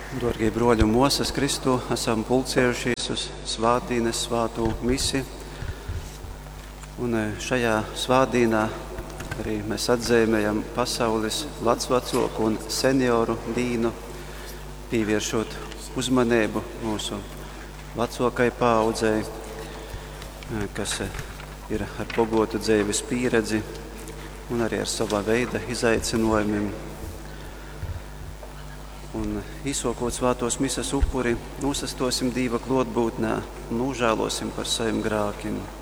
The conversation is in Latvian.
Dārgie broļi un mūsas Kristu, esam pulcējušies uz svātdienas svātu misi. Un šajā svātdienā arī mēs atzīmējam pasaules vecvecāku un senioru dienu, pievēršot uzmanību mūsu vecākai paaudzei, kas ir ar bogotu dzīves pieredzi un arī ar savā veida izaicinājumiem. Un izsokot svētos misas upuri, nosastosim Dieva klātbūtnē un nožēlosim par saviem grēkiem.